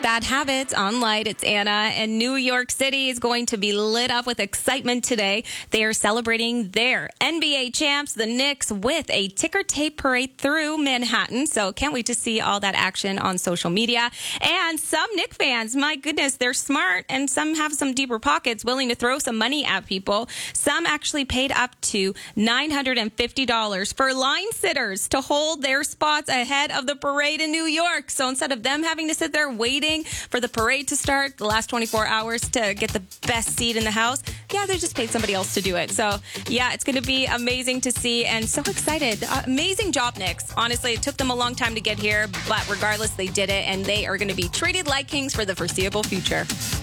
Bad Habits on Light. It's Anna, and New York City is going to be lit up with excitement today. They are celebrating their NBA champs, the Knicks, with a ticker tape parade through Manhattan. So can't wait to see all that action on social media. And some Knicks fans, my goodness, they're smart, and some have some deeper pockets, willing to throw some money at people. Some actually paid up to $950 for line sitters to hold their spots ahead of the parade in New York. So instead of them having to sit there waiting for the parade to start the last 24 hours to get the best seat in the house, they just paid somebody else to do it. So it's going to be amazing to see, and so excited. Amazing job, Knicks. Honestly, it took them a long time to get here, but regardless, they did it, and they are going to be treated like kings for the foreseeable future.